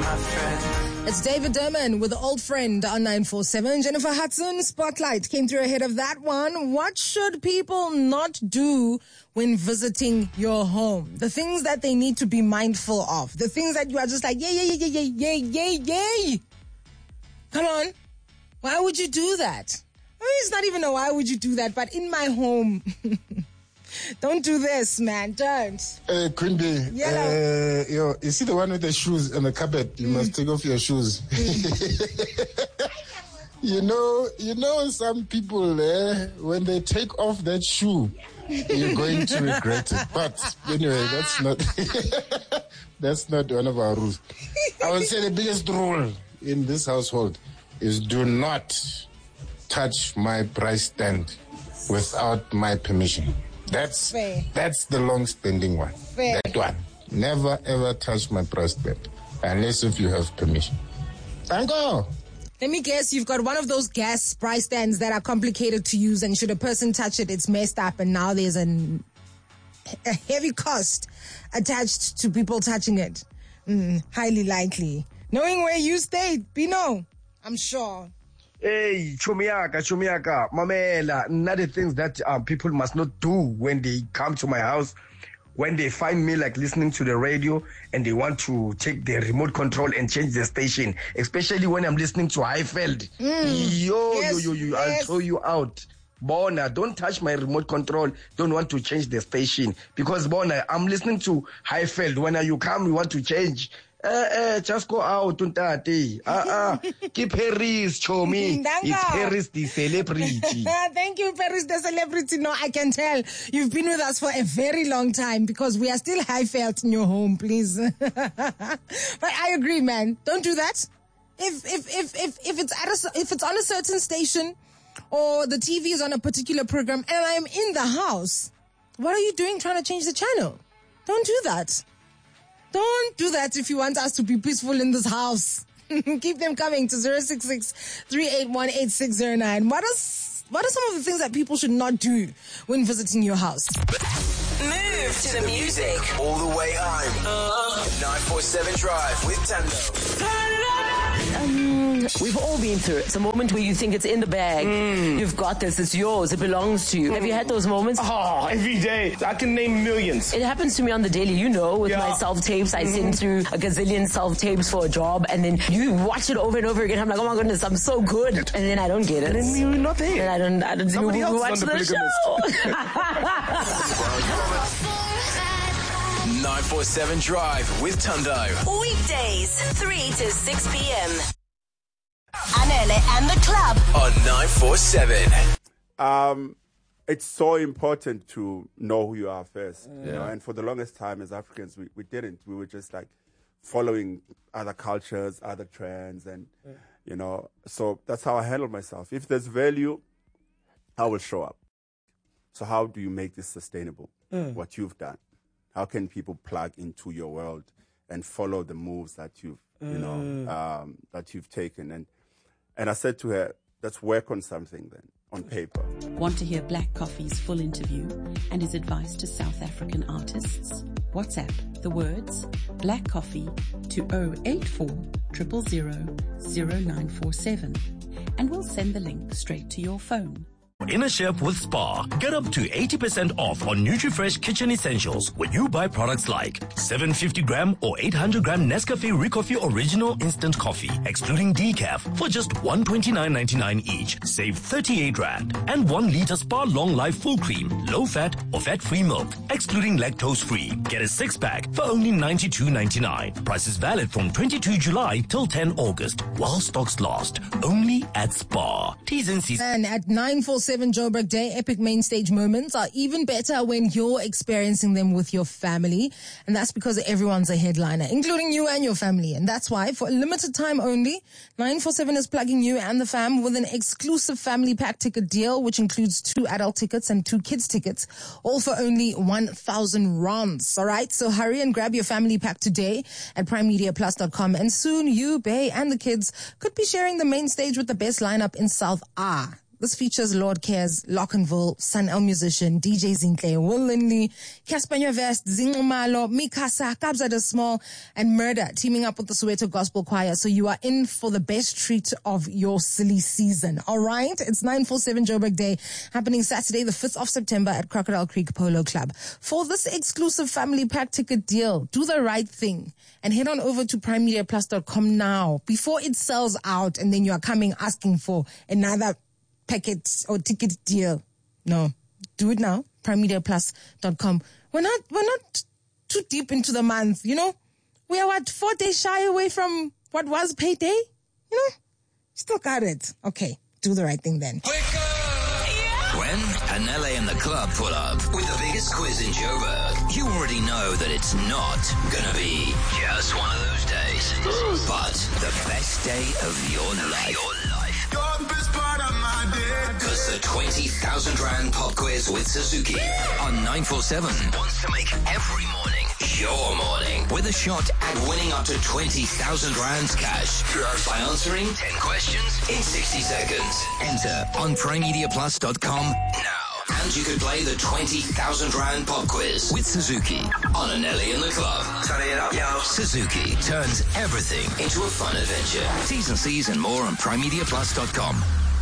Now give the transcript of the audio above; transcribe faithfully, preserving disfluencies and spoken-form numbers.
my friend. It's David Derman with the Old Friend on nine four seven. Jennifer Hudson, Spotlight, came through ahead of that one. What should people not do when visiting your home? The things that they need to be mindful of. The things that you are just like, yay, yay, yay, yay, yay, yay, yay. Come on. Why would you do that? I mean, it's not even a why would you do that, but in my home. Don't do this, man. Don't. Uh, Queen Bee, uh, yo, you see the one with the shoes and the carpet? You mm. must take off your shoes. Mm. you know, you know, some people, eh, when they take off that shoe, you're going to regret it. But anyway, that's not that's not one of our rules. I would say the biggest rule in this household is do not touch my price stand without my permission. That's Fair. that's the long-standing one. Fair. That one. Never, ever touch my price stand unless if you have permission. Thank you. Let me guess, you've got one of those gas price stands that are complicated to use, and should a person touch it, it's messed up, and now there's an, a heavy cost attached to people touching it. Mm, highly likely. Knowing where you stay, Pino, I'm sure. Hey, Chumiaka, Chumiaka, Mamela, another things that um, people must not do when they come to my house, when they find me like listening to the radio and they want to take the remote control and change the station, especially when I'm listening to Highfield. Mm. Yo, yes, yo, yo, yo, yes. I'll throw you out. Bona, don't touch my remote control. Don't want to change the station. Because, Bona, I'm listening to Highfield. When you come, you want to change. Uh, uh, just go out, Tuntate. Uh, uh, keep Paris, Chomi. It's Paris the celebrity. Thank you, Paris the celebrity. No, I can tell you've been with us for a very long time because we are still high felt in your home, please. But I agree, man. Don't do that. If if if if if it's at a, if it's on a certain station or the T V is on a particular program and I'm in the house, what are you doing trying to change the channel? Don't do that. Don't do that if you want us to be peaceful in this house. Keep them coming to zero six six, three eight one, eight six zero nine. What is, what are some of the things that people should not do when visiting your house? Move to the music. All the way home. Uh, nine four seven Drive with Tando. Turn it up. Um, we've all been through it. It's a moment where you think it's in the bag. Mm. You've got this. It's yours. It belongs to you. Mm. Have you had those moments? Oh, every day. I can name millions. It happens to me on the daily, you know, with yeah. my self-tapes. I mm-hmm. send through a gazillion self-tapes for a job, and then you watch it over and over again. I'm like, oh my goodness, I'm so good. And then I don't get it. And then you're not there. And I don't, I don't Somebody you, else watch is on the, the show. nine four seven Drive with Tundo. Weekdays, three to six p.m. Anele and the Club on nine four seven. Um, it's so important to know who you are first. Yeah. You know, and for the longest time as Africans, we, we didn't. We were just like following other cultures, other trends, and, yeah. you know, so that's how I handle myself. If there's value, I will show up. So how do you make this sustainable, mm. what you've done? How can people plug into your world and follow the moves that you've, mm. you know, um, that you've taken? And and I said to her, let's work on something then, on paper. Want to hear Black Coffee's full interview and his advice to South African artists? WhatsApp the words Black Coffee to zero eight four, zero zero zero, zero nine four seven and we'll send the link straight to your phone. In a ship with Spar, get up to eighty percent off on NutriFresh kitchen essentials when you buy products like seven hundred fifty gram or eight hundred gram Nescafe Recoffee Original Instant Coffee, excluding decaf, for just one hundred twenty-nine ninety-nine each. Save thirty-eight rand. And one liter Spar Long Life Full Cream, low fat or fat-free milk, excluding lactose-free. Get a six-pack for only ninety-two ninety-nine. Price is valid from twenty-second July till tenth August, while stocks last. Only at Spar. T's and C's. And at nine four seven Joburg Day, epic main stage moments are even better when you're experiencing them with your family. And that's because everyone's a headliner, including you and your family. And that's why, for a limited time only, nine four seven is plugging you and the fam with an exclusive family pack ticket deal, which includes two adult tickets and two kids tickets, all for only one thousand rands. All right, so hurry and grab your family pack today at prime media plus dot com. And soon you, Bay, and the kids could be sharing the main stage with the best lineup in South A. This features Lord Cares, Lockenville, Sun El Musician, D J Zinhle, Will Lindley, Casper Nyovest, Zingumalo, Mikasa, Kabza de Small, and Murder teaming up with the Soweto Gospel Choir. So you are in for the best treat of your silly season. All right? It's nine forty-seven Joburg Day, happening Saturday, the fifth of September at Crocodile Creek Polo Club. For this exclusive family pack ticket deal, do the right thing and head on over to prime media plus dot com now before it sells out and then you are coming asking for another packet or ticket deal. No, do it now. prime media plus dot com. We're not, we're not too deep into the month, you know? We are what, four days shy away from what was payday? You know? Still got it. Okay, do the right thing then. When Anele and the club pull up with the biggest quiz in Joburg, you already know that it's not gonna be just one of those days, but the best day of your life. Your life. Your best part of my day. Because the twenty thousand Rand pop quiz with Suzuki on nine forty-seven wants to make every morning your morning with a shot at winning up to twenty thousand Rands cash by answering ten questions in sixty seconds. Enter on prime media plus dot com now. And you could play the twenty thousand Rand pop quiz with Suzuki on Anele and the club. Turn it up, yo. Suzuki turns everything into a fun adventure. T's and C's and more on prime media plus dot com.